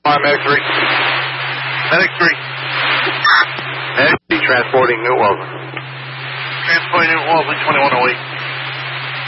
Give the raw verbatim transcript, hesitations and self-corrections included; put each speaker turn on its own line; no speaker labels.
Fire Medic three.
Medic three.
Medic three transporting New Wellesley.
Transporting New Wellesley, twenty-one oh eight.